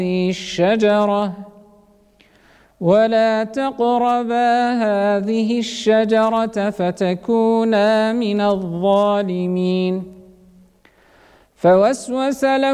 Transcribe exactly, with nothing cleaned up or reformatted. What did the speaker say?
الشجرة ولا تقربا هذه الشجرة فتكونا من الظالمين. فوسوس له